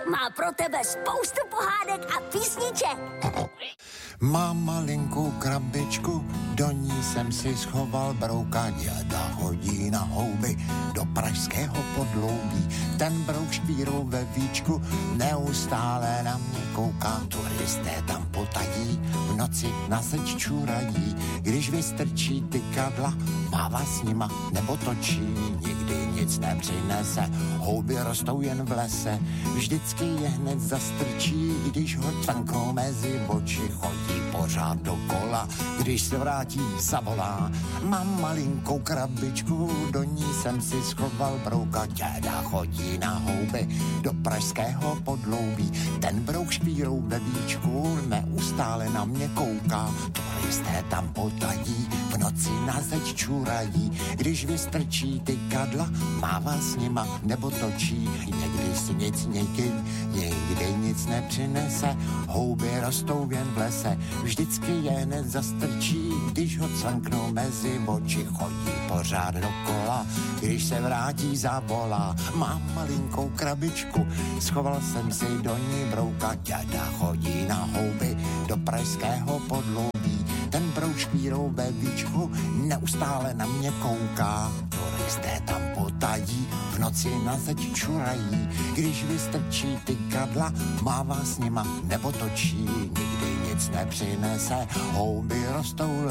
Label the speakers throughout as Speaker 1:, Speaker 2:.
Speaker 1: má pro tebe spoustu pohádek a písniček.
Speaker 2: Mám malinkou krabičku, do ní jsem si schoval brouka. Děda hodí na houby do pražského podloubí. Ten brouk špírou ve víčku neustále na mě kouká. Turisté tam potají, v noci na zeď čurají. Když vystrčí tykadla, mává s nima nebo točí. Nikdy nic nepřinese, houby rostou jen v lese. Vždycky je hned zastrčí, když ho cvanknou mezi oči. Chodí pořád dokola, když se vrátí, zavolá. Mám malinkou krabičku, do ní jsem si schoval brouka. Děda chodí na houby do pražského podloubí. Ten brouk špírou ve víčku neustále na mě kouká. Turisté tam potají, v noci na zeď čurají. Když vystrčí tykadla, mává s nima nebo točí. Někdy si nic nikdy nic nepřinese, houby rostou jen v lese. Vždycky je hned zastrčí, když ho cvanknou mezi oči. Chodí pořád dokola, když se vrátí, zavolá. Mám malinkou krabičku, schoval jsem si do ní brouka. Děda chodí na houby do pražského podloubí. Ten brouk špírou ve víčku neustále na mě kouká. Turisté tam potají, v noci na zeď čurají. Když vystrčí tykadla, mává s nima nebo točí. Nikdy nic nepřinese, houby rostou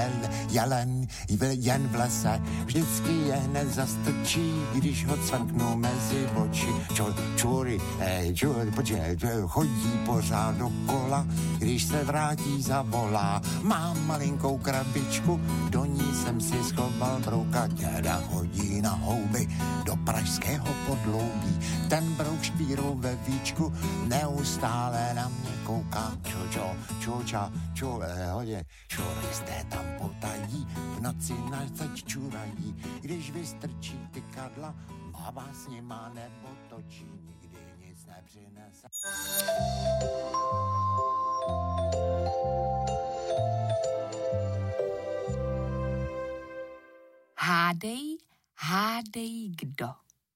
Speaker 2: jen v lese. Vždycky je hned zastrčí, když ho cvanknou mezi oči. Chodí pořád dokola, když se vrátí, zavolá. Mám malinkou krabičku, do ní jsem si schoval brouka. Děda chodí na houby do pražského podloubí. Ten brouk špírou ve víčku neustále na mě kouká. Turisté tam potají, v noci na zeď čurají. Když vystrčí tykadla, mává s nima nebo točí. Nikdy nic nepřinese.
Speaker 3: Hádej kdo.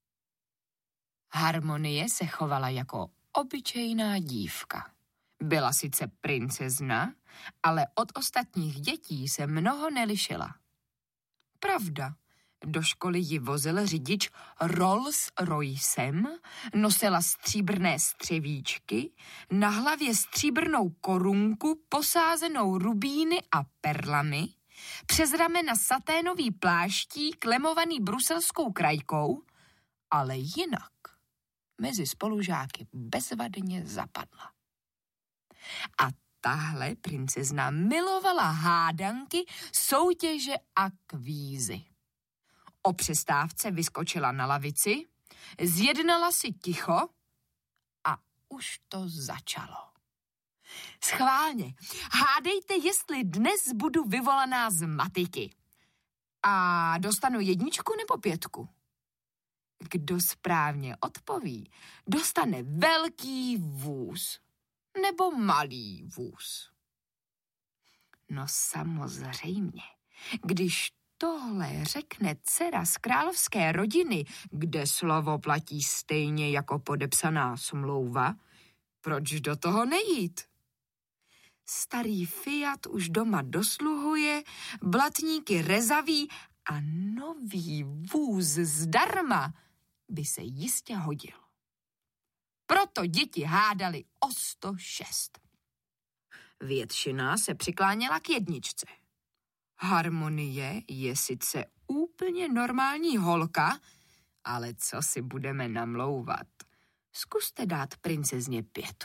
Speaker 3: Harmonie se chovala jako obyčejná dívka. Byla sice princezna, ale od ostatních dětí se mnoho nelišila. Pravda, do školy ji vozil řidič Rolls-Roycem, nosila stříbrné střevíčky, na hlavě stříbrnou korunku posázenou rubíny a perlami, přes ramena saténový pláštík lemovaný bruselskou krajkou, ale jinak mezi spolužáky bezvadně zapadla. A tahle princezna milovala hádanky, soutěže a kvízy. O přestávce vyskočila na lavici, zjednala si ticho a už to začalo. Schválně, hádejte, jestli dnes budu vyvolaná z matiky. A dostanu 1 nebo 5? Kdo správně odpoví, dostane velký vůz nebo malý vůz. No samozřejmě, když tohle řekne dcera z královské rodiny, kde slovo platí stejně jako podepsaná smlouva, proč do toho nejít? Starý Fiat už doma dosluhuje, blatníky rezaví a nový vůz zdarma by se jistě hodil. Proto děti hádali o 106. Většina se přikláněla k 1. Harmonie je sice úplně normální holka, ale co si budeme namlouvat? Zkuste dát princezně 5.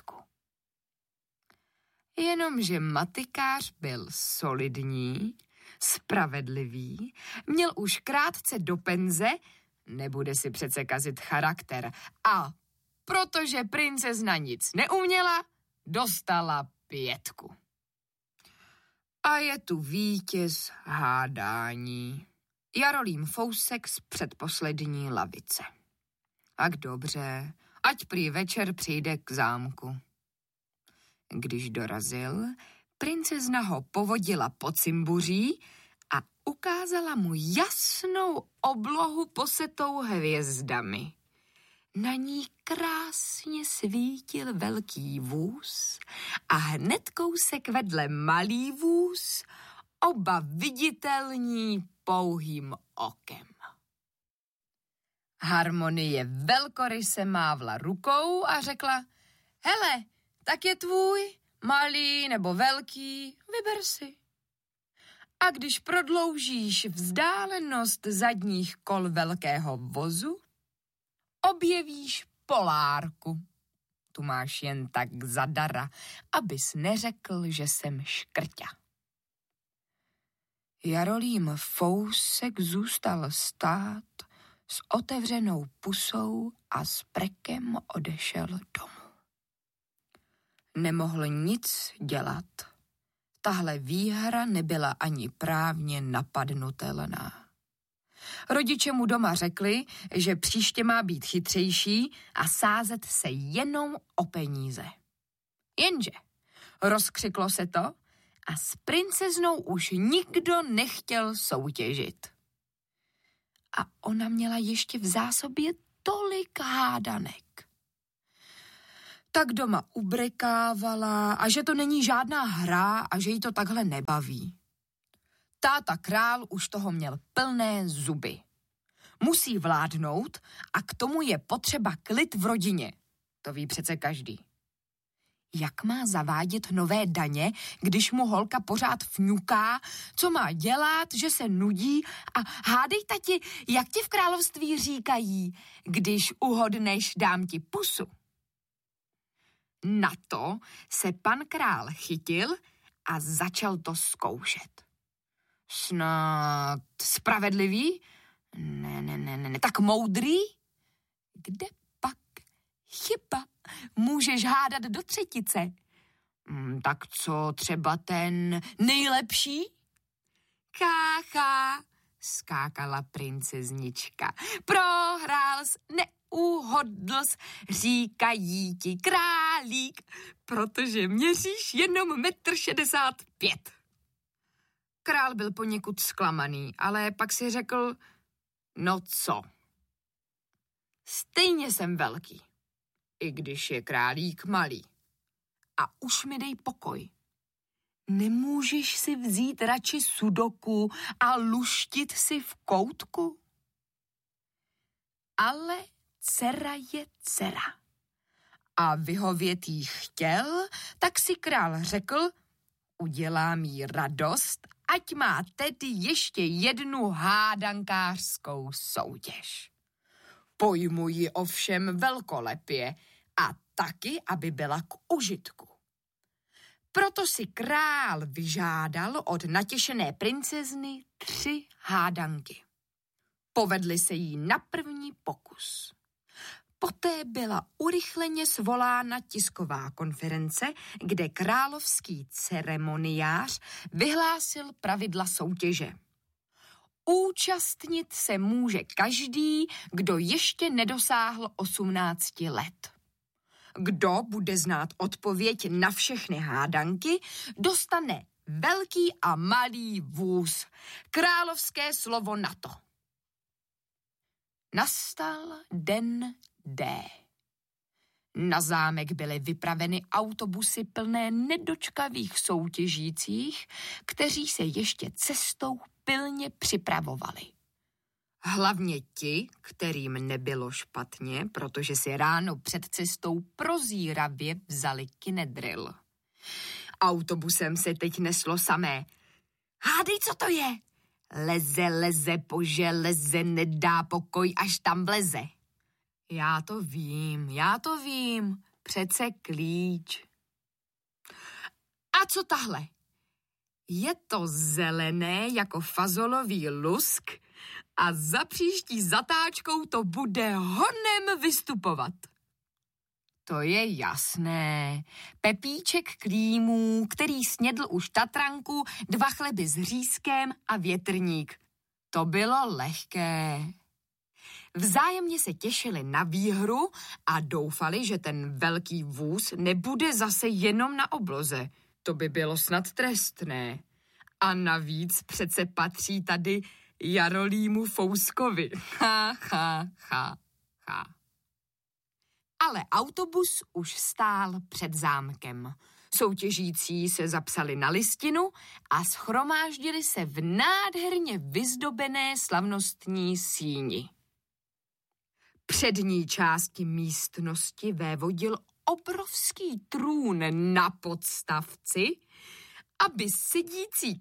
Speaker 3: Jenomže matikář byl solidní, spravedlivý, měl už krátce do penze, nebude si přece kazit charakter. A protože princezna nic neuměla, dostala 5. A je tu vítěz hádání. Jarolím Fousek z předposlední lavice. Tak dobře, ať prý večer přijde k zámku. Když dorazil, princezna ho povodila po cimbuří a ukázala mu jasnou oblohu posetou hvězdami. Na ní krásně svítil velký vůz a hned kousek vedle malý vůz, oba viditelní pouhým okem. Harmonie velkoryse mávla rukou a řekla: hele, tak je tvůj, malý nebo velký, vyber si. A když prodloužíš vzdálenost zadních kol velkého vozu, objevíš polárku. Tu máš jen tak zadara, abys neřekl, že jsem škrťa. Jarolím Fousek zůstal stát s otevřenou pusou a s prekem odešel domů. Nemohl nic dělat. Tahle výhra nebyla ani právně napadnutelná. Rodiče mu doma řekli, že příště má být chytřejší a sázet se jenom o peníze. Jenže rozkřiklo se to a s princeznou už nikdo nechtěl soutěžit. A ona měla ještě v zásobě tolik hádanek. Tak doma ubrekávala a že to není žádná hra a že jí to takhle nebaví. Táta král už toho měl plné zuby. Musí vládnout a k tomu je potřeba klid v rodině. To ví přece každý. Jak má zavádět nové daně, když mu holka pořád fňuká, co má dělat, že se nudí a hádej, tati, jak ti v království říkají, když uhodneš, dám ti pusu. Na to se pan král chytil a začal to zkoušet. Snad spravedlivý? Ne, tak moudrý? Kde pak chyba? Můžeš hádat do třetice. Tak co třeba ten nejlepší? Kácha, skákala princeznička. Prohrál jsi, neuhodl jsi, říkají ti králík, protože měříš jenom 1,65 m. Král byl poněkud zklamaný, ale pak si řekl, no co? Stejně jsem velký, i když je králík malý. A už mi dej pokoj. Nemůžeš si vzít radši sudoku a luštit si v koutku? Ale dcera je dcera. A vyhovět jí chtěl, tak si král řekl, udělám jí radost, ať má tedy ještě jednu hádankářskou soutěž. Pojmu ji ovšem velkolepě a taky, aby byla k užitku. Proto si král vyžádal od natěšené princezny 3 hádanky. Povedly se jí na první pokus. Poté byla urychleně svolána tisková konference, kde královský ceremoniář vyhlásil pravidla soutěže. Účastnit se může každý, kdo ještě nedosáhl 18 let. Kdo bude znát odpověď na všechny hádanky, dostane velký a malý vůz. Královské slovo na to. Nastal den D. Na zámek byly vypraveny autobusy plné nedočkavých soutěžících, kteří se ještě cestou pilně připravovali. Hlavně ti, kterým nebylo špatně, protože si ráno před cestou prozíravě vzali kinedril. Autobusem se teď neslo samé. Hádej, co to je? Leze po železe, nedá pokoj, až tam vleze. Já to vím, přece klíč. A co tahle? Je to zelené jako fazolový lusk a za příští zatáčkou to bude honem vystupovat. To je jasné. Pepíček Klímů, který snědl už Tatranku, 2 chleby s řízkem a větrník. To bylo lehké. Vzájemně se těšili na výhru a doufali, že ten velký vůz nebude zase jenom na obloze. To by bylo snad trestné. A navíc přece patří tady Jarolímu Fouskovi. Ha. Ale autobus už stál před zámkem. Soutěžící se zapsali na listinu a shromáždili se v nádherně vyzdobené slavnostní síni. Přední části místnosti vévodil obrovský trůn na podstavci, aby sedící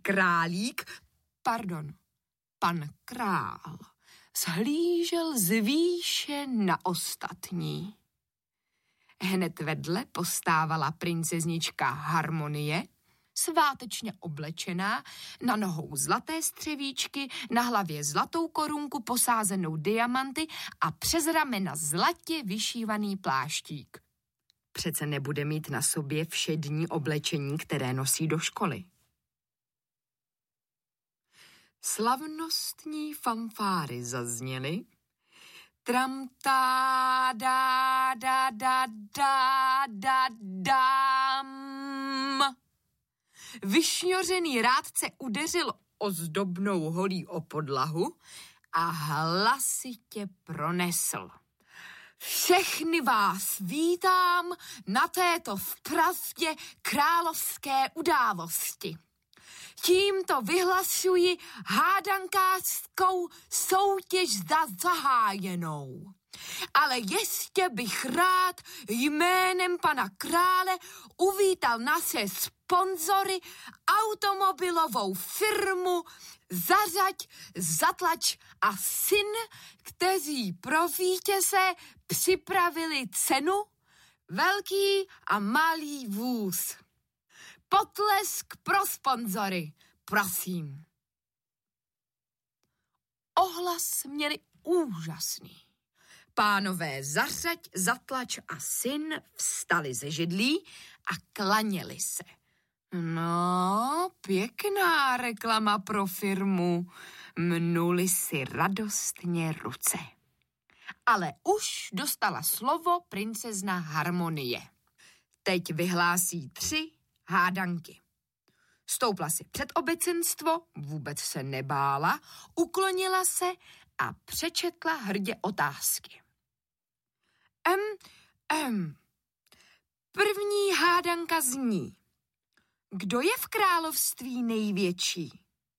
Speaker 3: pan král, shlížel zvýše na ostatní. Hned vedle postávala princeznička Harmonie, svátečně oblečená, na nohou zlaté střevíčky, na hlavě zlatou korunku posázenou diamanty a přes ramena zlatě vyšívaný pláštík. Přece nebude mít na sobě všední oblečení, které nosí do školy. Slavnostní fanfáry zazněly. Tram-tá, dá, dá, dá, dá, dá, dám. Vyšňořený rádce udeřil ozdobnou holí o podlahu a hlasitě pronesl. Všechny vás vítám na této vpravdě královské události. Tímto vyhlašuji hádankářskou soutěž za zahájenou. Ale ještě bych rád jménem pana krále uvítal naše sponzory, automobilovou firmu Zařaď, Zatlač a Syn, kteří pro vítěze připravili cenu Velký a malý vůz. Potlesk pro sponzory, prosím. Ohlas měli úžasný. Pánové Zařaď, Zatlač a Syn vstali ze židlí a klaněli se. No, pěkná reklama pro firmu. Mnuli si radostně ruce. Ale už dostala slovo princezna Harmonie. Teď vyhlásí 3 hádanky. Stoupla si před obecenstvo, vůbec se nebála, uklonila se a přečetla hrdě otázky. První hádanka zní: Kdo je v království největší?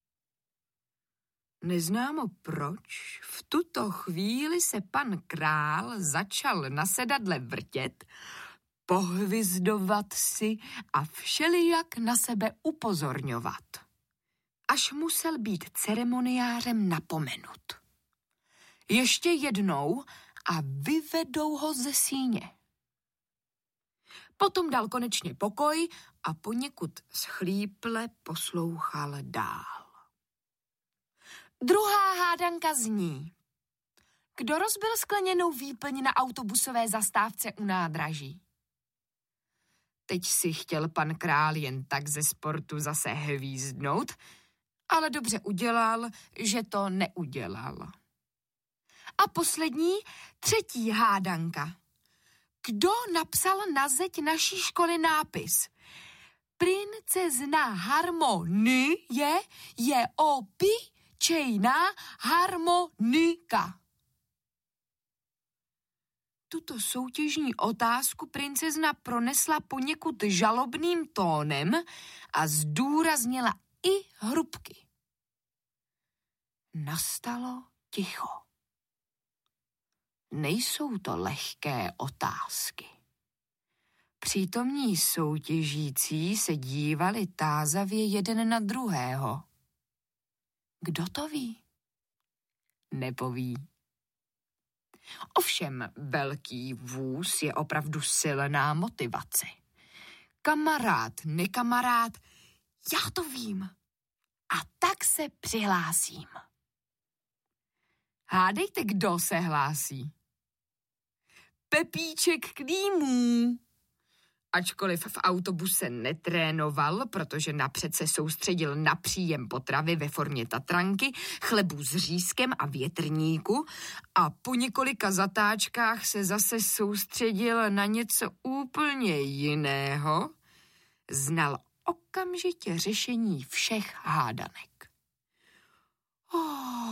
Speaker 3: Neznámo proč, v tuto chvíli se pan král začal na sedadle vrtět, pohvizdovat si a všelijak na sebe upozorňovat. Až musel být ceremoniářem napomenut. Ještě jednou a vyvedou ho ze síně. Potom dal konečně pokoj a poněkud schlíple poslouchal dál. Druhá hádanka zní: Kdo rozbil skleněnou výplň na autobusové zastávce u nádraží? Teď si chtěl pan král jen tak ze sportu zase hvízdnout, ale dobře udělal, že to neudělal. A poslední, 3. hádanka. Kdo napsal na zeď naší školy nápis: Princezna Harmonie je obyčejná harmonika? Tuto soutěžní otázku princezna pronesla poněkud žalobným tónem a zdůraznila i hrubky. Nastalo ticho. Nejsou to lehké otázky. Přítomní soutěžící se dívali tázavě jeden na druhého. Kdo to ví? Nepoví. Ovšem, velký vůz je opravdu silná motivace. Kamarád, nekamarád, já to vím. A tak se přihlásím. Hádejte, kdo se hlásí. Pepíček Klímů. Ačkoliv v autobuse netrénoval, protože napřed se soustředil na příjem potravy ve formě tatranky, chlebu s řízkem a větrníku a po několika zatáčkách se zase soustředil na něco úplně jiného, znal okamžitě řešení všech hádanek.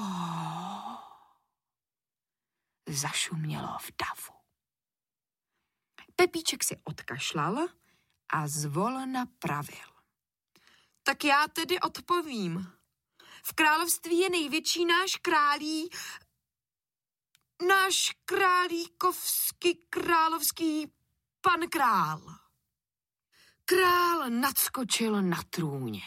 Speaker 3: Zašumělo v davu. Pepíček si odkašlal a zvolna pravil. Tak já tedy odpovím. V království je největší náš královský pan král. Král nadskočil na trůně.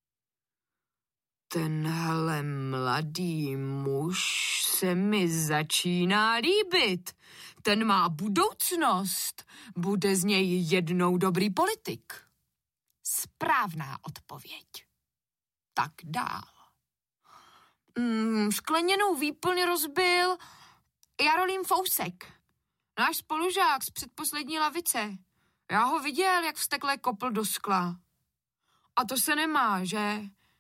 Speaker 3: Tenhle mladý muž se mi začíná líbit. Ten má budoucnost. Bude z něj jednou dobrý politik. Správná odpověď. Tak dál. Skleněnou výplň rozbil Jarolím Fousek, náš spolužák z předposlední lavice. Já ho viděl, jak vztekle kopl do skla. A to se nemá, že?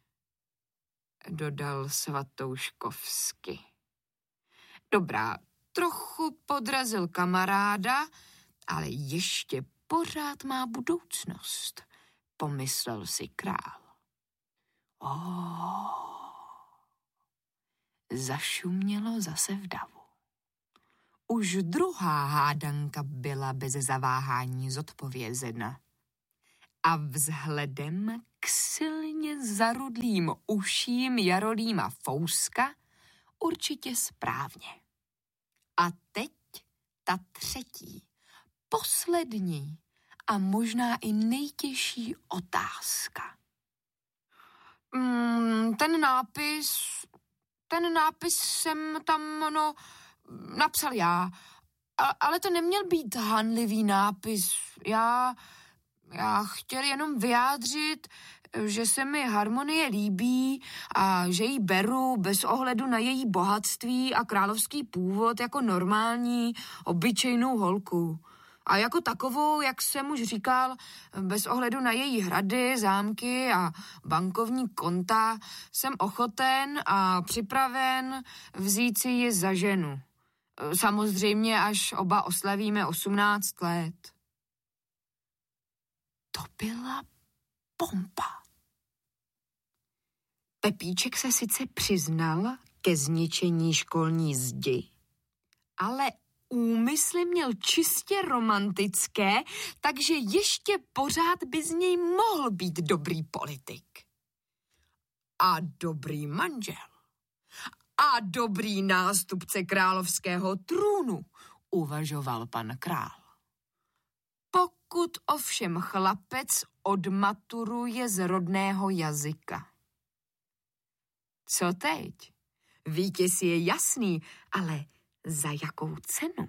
Speaker 3: Dodal Svatouškovsky. Dobrá, trochu podrazil kamaráda, ale ještě pořád má budoucnost, pomyslel si král. Zašumělo zase v davu. Už druhá hádanka byla bez zaváhání zodpovězena. A vzhledem k silně zarudlým uším Jarolíma Fouska určitě správně. A teď ta třetí, poslední a možná i nejtěžší otázka. Ten nápis jsem tam, napsal já, ale to neměl být hanlivý nápis. Já chtěl jenom vyjádřit, že se mi harmonie líbí a že ji beru bez ohledu na její bohatství a královský původ jako normální, obyčejnou holku. A jako takovou, jak jsem už říkal, bez ohledu na její hrady, zámky a bankovní konta, jsem ochoten a připraven vzít si ji za ženu. Samozřejmě, až oba oslavíme 18 let. To byla pompa. Pepíček se sice přiznal ke zničení školní zdi, ale úmysly měl čistě romantické, takže ještě pořád by z něj mohl být dobrý politik. A dobrý manžel. A dobrý nástupce královského trůnu, uvažoval pan král. Pokud ovšem chlapec odmaturuje z rodného jazyka. Co teď? Vítěz je jasný, ale za jakou cenu?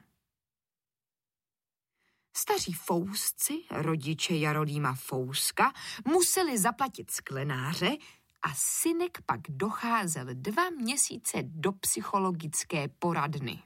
Speaker 3: Staří Fousci, rodiče Jarolíma Fouska, museli zaplatit sklenáře a synek pak docházel 2 měsíce do psychologické poradny.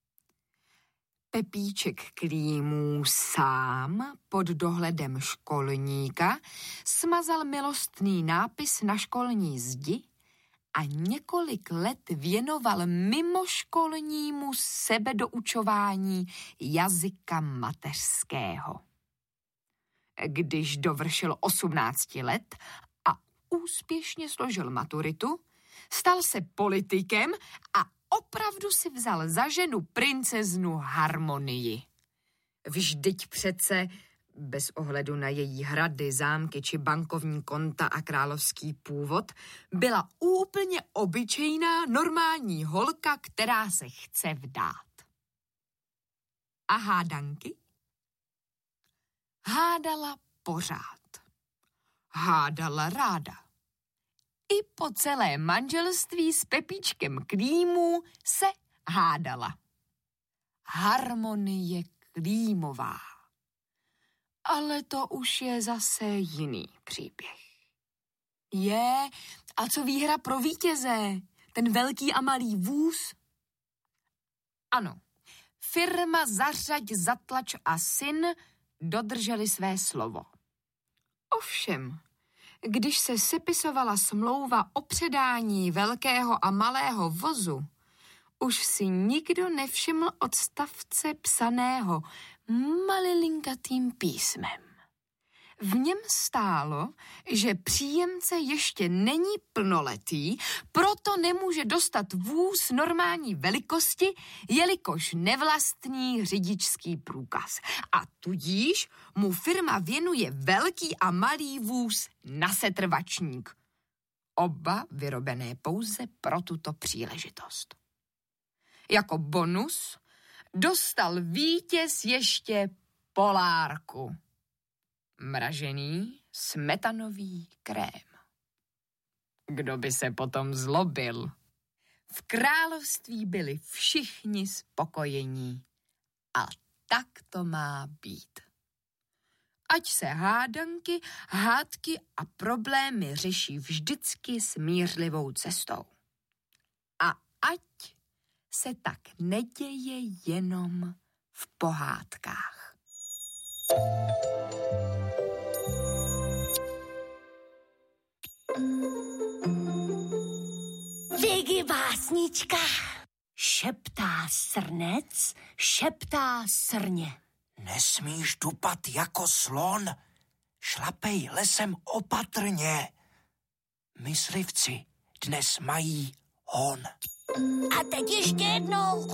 Speaker 3: Pepíček Klímů sám pod dohledem školníka smazal milostný nápis na školní zdi a několik let věnoval mimoškolnímu sebedoučování jazyka mateřského. Když dovršil 18 let a úspěšně složil maturitu, stal se politikem a opravdu si vzal za ženu princeznu Harmonii. Vždyť přece, bez ohledu na její hrady, zámky či bankovní konta a královský původ, byla úplně obyčejná normální holka, která se chce vdát. A hádanky? Hádala pořád. Hádala ráda. I po celé manželství s Pepíčkem Klímů se hádala. Harmonie Klímová. Ale to už je zase jiný příběh. A co výhra pro vítěze? Ten velký a malý vůz? Ano, firma Zařaď, Zatlač a syn dodrželi své slovo. Ovšem, když se sepisovala smlouva o předání velkého a malého vozu, už si nikdo nevšiml odstavce psaného malilinkatým písmem. V něm stálo, že příjemce ještě není plnoletý, proto nemůže dostat vůz normální velikosti, jelikož nevlastní řidičský průkaz. A tudíž mu firma věnuje velký a malý vůz na setrvačník. Oba vyrobené pouze pro tuto příležitost. Jako bonus dostal vítěz ještě polárku. Mražený smetanový krém. Kdo by se potom zlobil? V království byli všichni spokojení. A tak to má být. Ať se hádky a problémy řeší vždycky smířlivou cestou. A ať se tak neděje jenom v pohádkách.
Speaker 1: Digi básnička. Šeptá srnec, šeptá srně.
Speaker 4: Nesmíš dupat jako slon, šlapej lesem opatrně. Myslivci dnes mají hon.
Speaker 1: A teď ještě jednou.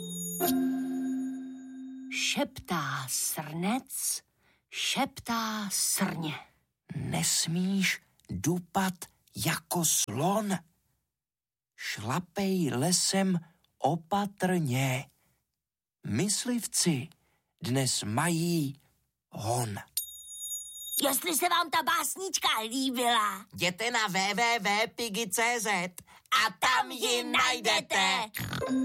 Speaker 5: Šeptá srnec, šeptá srně.
Speaker 4: Nesmíš dupat jako slon, šlapej lesem opatrně. Myslivci dnes mají hon.
Speaker 1: Jestli se vám ta básnička líbila,
Speaker 4: Jděte na www.pigi.cz a tam ji najdete.